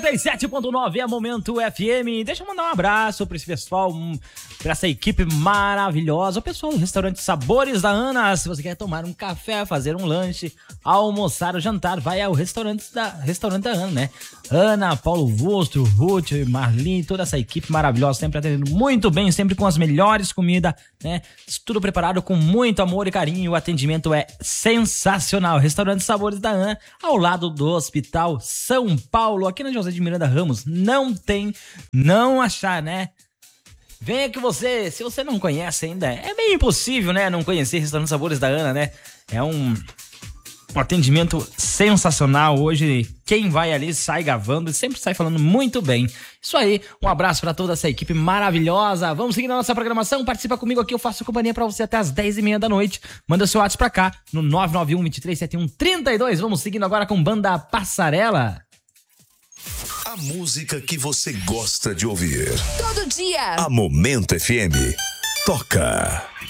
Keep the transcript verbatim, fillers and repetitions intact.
noventa e sete ponto nove é Momento F M. Deixa eu mandar um abraço pra esse pessoal, um, pra essa equipe maravilhosa. O pessoal do restaurante Sabores da Ana. Se você quer tomar um café, fazer um lanche, almoçar ou jantar, vai ao restaurante da, restaurante da Ana, né? Ana, Paulo Vostro, Ruth, Marlene, toda essa equipe maravilhosa, sempre atendendo muito bem, sempre com as melhores comidas, né? Tudo preparado com muito amor e carinho. O atendimento é sensacional. Restaurante Sabores da Ana, ao lado do Hospital São Paulo, aqui na José de Miranda Ramos. Não tem, não achar, né? Venha que você, se você não conhece ainda, é meio impossível, né? Não conhecer Restaurante Sabores da Ana, né? É um... Um atendimento sensacional. Hoje, quem vai ali sai gravando e sempre sai falando muito bem. Isso aí, um abraço pra toda essa equipe maravilhosa. Vamos seguir na nossa programação. Participa comigo aqui, eu faço companhia pra você até as dez e meia da noite. Manda seu WhatsApp pra cá no nove nove um, dois três sete um, três dois. Vamos seguindo agora com Banda Passarela. A música que você gosta de ouvir. Todo dia. A Momento F M. Toca.